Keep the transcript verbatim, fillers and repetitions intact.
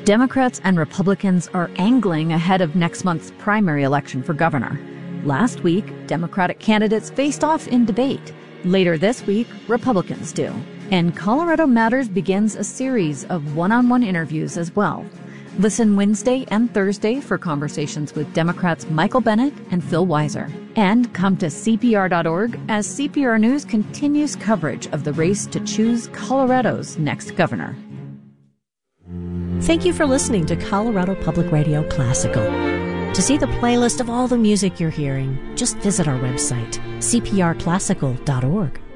Democrats and Republicans are angling ahead of next month's primary election for governor. Last week, Democratic candidates faced off in debate. Later this week, Republicans do. And Colorado Matters begins a series of one-on-one interviews as well. Listen Wednesday and Thursday for conversations with Democrats Michael Bennet and Phil Weiser. And come to C P R dot org as C P R News continues coverage of the race to choose Colorado's next governor. Thank you for listening to Colorado Public Radio Classical. To see the playlist of all the music you're hearing, just visit our website, C P R classical dot org.